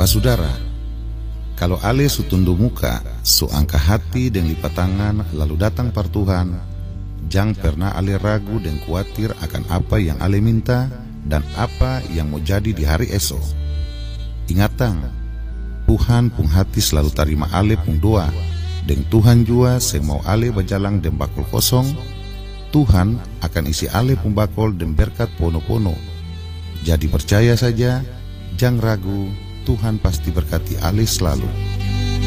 Basudara, kalau ale su tundu muka, su angka hati dan lipat tangan lalu datang par Tuhan, jang pernah ale ragu dan khawatir akan apa yang ale minta dan apa yang mau jadi di hari esok. Ingatang, Tuhan pung hati selalu tarima ale pung doa, dan Tuhan jua seng mau ale berjalan dan bakul kosong. Tuhan akan isi ale pung bakul dan berkat pono-pono. Jadi percaya saja, jang ragu, Tuhan pasti berkati ale selalu.